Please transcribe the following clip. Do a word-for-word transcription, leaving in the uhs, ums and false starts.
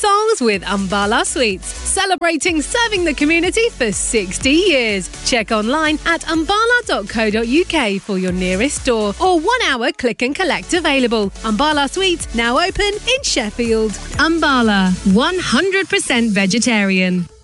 songs with Umbala Sweets, celebrating serving the community for sixty years. Check online at umbala dot co dot uk for your nearest store or one hour click and collect available. Umbala Sweets now open in Sheffield. Umbala, one hundred percent vegetarian.